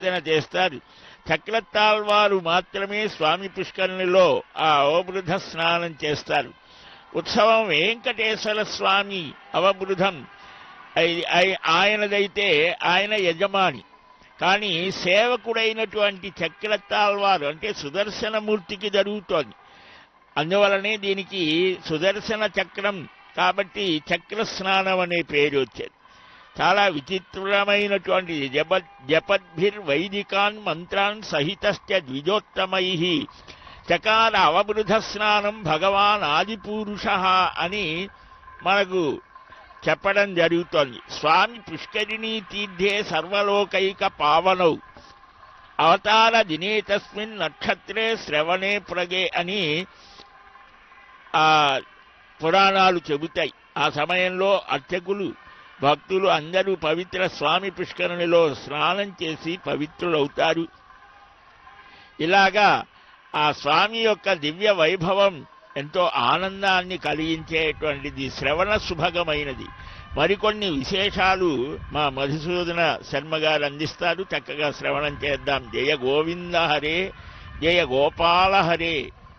చేస్తారు. చక్రతాళ్వారు మాత్రమే స్వామి పుష్కరిణిలో ఆ అవబృధ స్నానం చేస్తారు. ఉత్సవం వెంకటేశ్వర స్వామి అవబృధం ఆయనదైతే ఆయన యజమాని. కానీ సేవకుడైనటువంటి చక్రతాళ్వారు అంటే సుదర్శనమూర్తికి జరుగుతోంది. అందువలనే దీనికి సుదర్శన చక్రం కాబట్టి చక్ర స్నానం అనే పేరు వచ్చేది. చాలా విచిత్రమైనటువంటి జపద్భిర్వైదికాన్ మంత్రాన్ సహితశ్చ ద్విజోత్తమై చకార అవబృధ స్నానం భగవాన్ ఆదిపురుష అని మనకు చెప్పడం జరుగుతోంది. స్వామి పుష్కరిణీ తీర్థే సర్వలోకైక పావనౌ అవతార దినే తస్మిన్ నక్షత్రే శ్రవణే ప్రగే అని ఆ పురాణాలు చెబుతాయి. ఆ సమయంలో అర్చకులు భక్తులు అందరూ పవిత్ర స్వామి పుష్కరిణిలో స్నానం చేసి పవిత్రులవుతారు. ఇలాగా ఆ స్వామి యొక్క దివ్య వైభవం ఎంతో ఆనందాన్ని కలిగించేటువంటిది, శ్రవణ సుభగమైనది. మరికొన్ని విశేషాలు మా మధుసూదన శర్మ గారు అందిస్తారు. చక్కగా శ్రవణం చేద్దాం. జయ గోవింద హరే, జయ గోపాల హరే.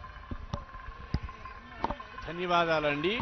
ధన్యవాదాలండి.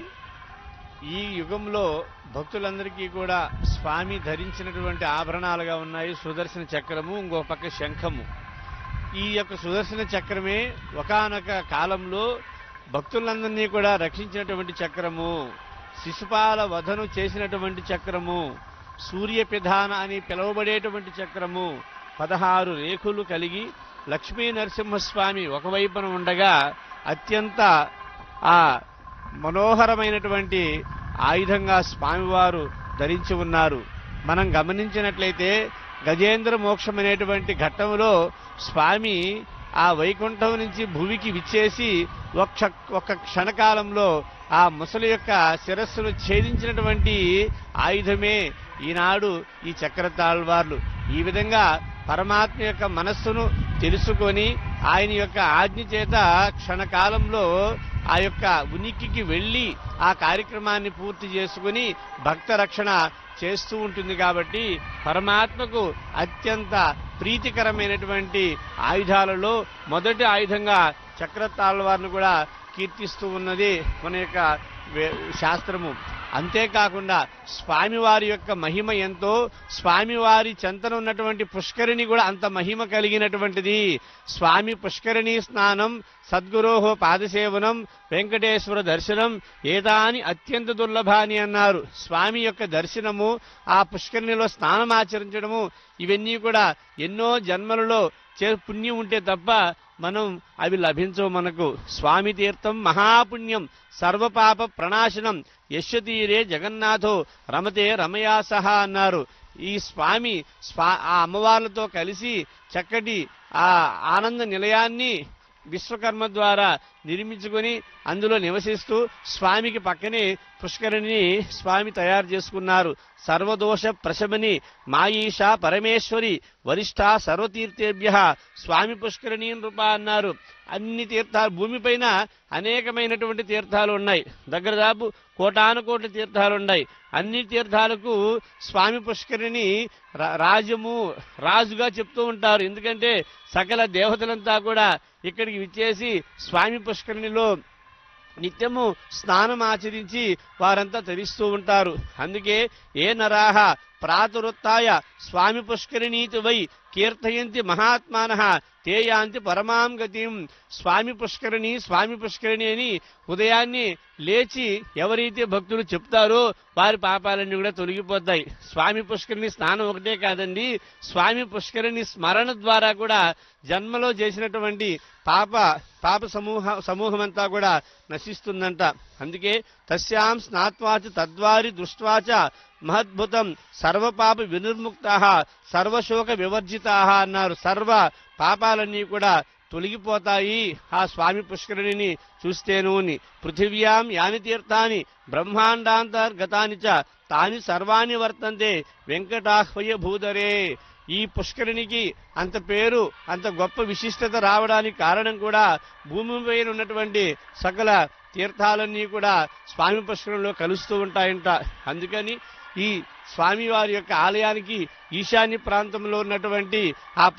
ఈ యుగంలో భక్తులందరికీ కూడా స్వామి ధరించినటువంటి ఆభరణాలుగా ఉన్నాయి సుదర్శన చక్రము, ఇంకో పక్క శంఖము. ఈ యొక్క సుదర్శన చక్రమే ఒకానొక కాలంలో భక్తులందరినీ కూడా రక్షించినటువంటి చక్రము, శిశుపాల వధను చేసినటువంటి చక్రము, సూర్యపిధాన అని పిలువబడేటువంటి చక్రము, 16 రేఖలు కలిగి లక్ష్మీ నరసింహస్వామి ఒకవైపున ఉండగా అత్యంత ఆ మనోహరమైనటువంటి ఆయుధంగా స్వామివారు ధరించి ఉన్నారు. మనం గమనించినట్లయితే గజేంద్ర మోక్షం అనేటువంటి ఘట్టంలో స్వామి ఆ వైకుంఠం నుంచి భూమికి విచ్చేసి ఒక్క క్షణకాలంలో ఆ ముసలి యొక్క శిరస్సును ఛేదించినటువంటి ఆయుధమే ఈనాడు ఈ చక్రతాళ్వార్లు. ఈ విధంగా పరమాత్మ యొక్క మనస్సును తెలుసుకొని ఆయన యొక్క ఆజ్ఞ చేత క్షణకాలంలో ఆ యొక్క ఉనికికి వెళ్లి ఆ కార్యక్రమాన్ని పూర్తి చేసుకుని భక్త రక్షణ చేస్తూ ఉంటుంది. కాబట్టి పరమాత్మకు అత్యంత ప్రీతికరమైనటువంటి ఆయుధాలలో మొదటి ఆయుధంగా చక్రతాళ్వార్ను కూడా కీర్తిస్తూ ఉన్నది మన యొక్క శాస్త్రము. అంతేకాకుండా స్వామివారి యొక్క మహిమ ఎంతో, స్వామివారి చెంతన ఉన్నటువంటి పుష్కరిణి కూడా అంత మహిమ కలిగినటువంటిది. స్వామి పుష్కరిణీ స్నానం, సద్గురోహో పాదసేవనం, వెంకటేశ్వర దర్శనం ఏదాని అత్యంత దుర్లభాని అన్నారు. స్వామి యొక్క దర్శనము, ఆ పుష్కరిణిలో స్నానం ఆచరించడము ఇవన్నీ కూడా ఎన్నో జన్మలలో పుణ్యం ఉంటే తప్ప మనం అవి లభించవు మనకు. స్వామి తీర్థం మహాపుణ్యం సర్వపాప ప్రణాశనం యశ్వతీరే జగన్నాథో రమతే రమయా సహా అన్నారు. ఈ స్వామి ఆ అమ్మవార్లతో కలిసి చక్కటి ఆ ఆనంద నిలయాన్ని విశ్వకర్మ ద్వారా నిర్మించుకొని అందులో నివసిస్తూ స్వామికి పక్కనే పుష్కరిణిని స్వామి తయారు చేసుకున్నారు. సర్వదోష ప్రశమని మాయీషా పరమేశ్వరి వరిష్ఠ సర్వతీర్థేభ్య స్వామి పుష్కరిణి రూప అన్నారు. అన్ని తీర్థాలు భూమిపైన అనేకమైనటువంటి తీర్థాలు ఉన్నాయి. దగ్గర దాపు కోటానుకోట్ల తీర్థాలు ఉన్నాయి. అన్ని తీర్థాలకు స్వామి పుష్కరిణి రాజుగా చెప్తూ ఉంటారు. ఎందుకంటే సకల దేవతలంతా కూడా ఇక్కడికి విచ్చేసి స్వామి పుష్కరిణిలో నిత్యము స్నానం ఆచరించి వారంతా తరిస్తూ ఉంటారు. అందుకే ఏ నరాహ ప్రాతురుత్తాయ స్వామి పుష్కరిణీతి వై కీర్తయంతి మహాత్మానః తే యాంతి పరమాం గతిం. స్వామి పుష్కరిణి అని ఉదయాన్నే లేచి ఎవరైతే భక్తులు చెప్తారో వారి పాపాలన్నీ కూడా తొలగిపోతాయి. స్వామి పుష్కరిణి స్నానం ఒకటే కాదండి, స్వామి పుష్కరిణి స్మరణ ద్వారా కూడా జన్మలో చేసినటువంటి పాప సమూహమంతా కూడా నశిస్తుందంట. అందుకే తస్యాం స్నాత్వాచ తద్వారి దృష్ట్వాచ మహద్భుతం సర్వపాప వినిర్ముక్తాః సర్వశోక వివర్జితాః అన్నారు. సర్వ పాపాలన్నీ కూడా తొలగిపోతాయి ఆ స్వామి పుష్కరిణిని చూస్తేను. పృథివ్యాం యాని తీర్థాని బ్రహ్మాండాంతర్గతాని చ తాని సర్వాణి వర్తంతే వెంకటాహ్వయ భూధరే. ఈ పుష్కరిణికి అంత పేరు, అంత గొప్ప విశిష్టత రావడానికి కారణం కూడా భూమిపైన ఉన్నటువంటి సకల తీర్థాలన్నీ కూడా స్వామి పుష్కరంలో కలుస్తూ ఉంటాయంట. అందుకని ఈ స్వామివారి యొక్క ఆలయానికి ఈశాన్య ప్రాంతంలో ఉన్నటువంటి ఆ